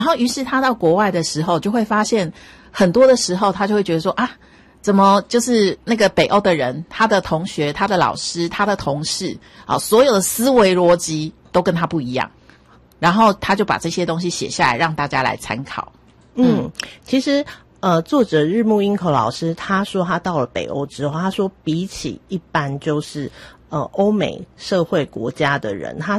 然后于是他到国外的时候就会发现，很多的时候他就会觉得说啊，怎么就是那个北欧的人，他的同学、他的老师、他的同事，所有的思维逻辑都跟他不一样。然后他就把这些东西写下来，让大家来参考。 其实作者日木英口老师他说他到了北欧之后，他说比起一般就是欧美社会国家的人，他